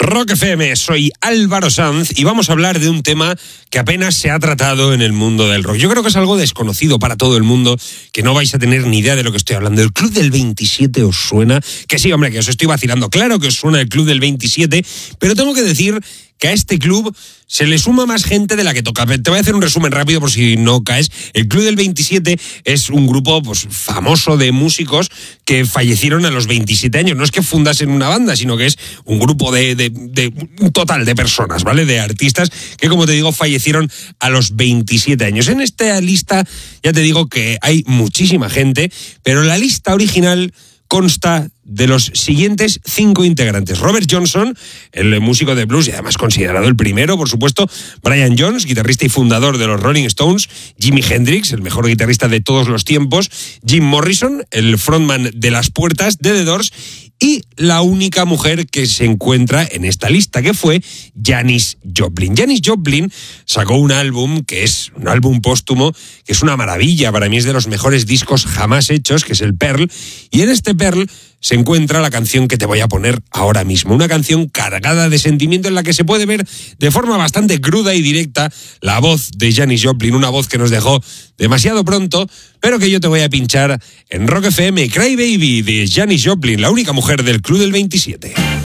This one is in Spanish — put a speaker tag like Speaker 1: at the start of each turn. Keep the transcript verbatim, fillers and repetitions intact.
Speaker 1: Rock F M, soy Álvaro Sanz y vamos a hablar de un tema que apenas se ha tratado en el mundo del rock. Yo creo que es algo desconocido para todo el mundo, que no vais a tener ni idea de lo que estoy hablando. ¿El Club del veintisiete os suena? Que sí, hombre, que os estoy vacilando. Claro que os suena el Club del veintisiete, pero tengo que decir que a este club se le suma más gente de la que toca. Te voy a hacer un resumen rápido por si no caes. El Club del veintisiete es un grupo pues, famoso de músicos que fallecieron a los veintisiete años. No es que fundasen una banda, sino que es un grupo de, de, de un total de personas, ¿vale? De artistas que, como te digo, fallecieron a los veintisiete años. En esta lista ya te digo que hay muchísima gente, pero la lista original consta de los siguientes cinco integrantes. Robert Johnson, el músico de blues y además considerado el primero, por supuesto. Brian Jones, guitarrista y fundador de los Rolling Stones. Jimi Hendrix, el mejor guitarrista de todos los tiempos. Jim Morrison, el frontman de Las Puertas, de The Doors. Y la única mujer que se encuentra en esta lista, que fue Janis Joplin. Janis Joplin sacó un álbum, que es un álbum póstumo, que es una maravilla. Para mí es de los mejores discos jamás hechos, que es el Pearl. Y en este Pearl se encuentra la canción que te voy a poner ahora mismo. Una canción cargada de sentimiento en la que se puede ver de forma bastante cruda y directa la voz de Janis Joplin, una voz que nos dejó demasiado pronto, pero que yo te voy a pinchar en Rock F M. Cry Baby de Janis Joplin, la única mujer del Club del veintisiete.